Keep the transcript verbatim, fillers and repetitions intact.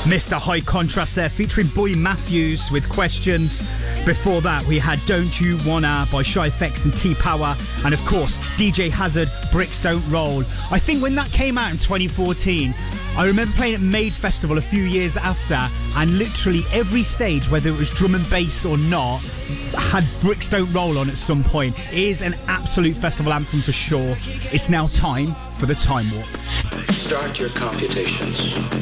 Mister High Contrast there, featuring Boy Matthews with Questions. Before that, we had Don't You Wanna by Shy F X and T-Power. And of course, D J Hazard, Bricks Don't Roll. I think when that came out in twenty fourteen, I remember playing at Made Festival a few years after, and literally every stage, whether it was drum and bass or not, had Bricks Don't Roll on at some point. It is an absolute festival anthem for sure. It's now time for the Time Warp. Start your computations.